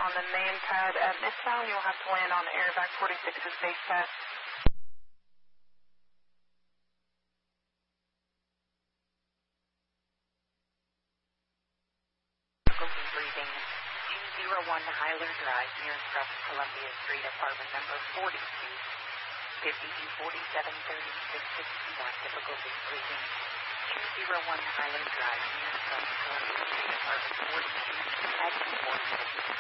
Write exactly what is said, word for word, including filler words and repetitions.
on the main pad at Midtown. You'll have to land on Airback forty-six's base pad. Breathing two oh one Hyler Drive, near Cross Columbia Street, apartment number forty-two, fifty-two forty-seven thirty-six sixty-one. Difficulty breathing two oh one Hyler Drive, near Cross Columbia Street, apartment forty-two, at two forty-six.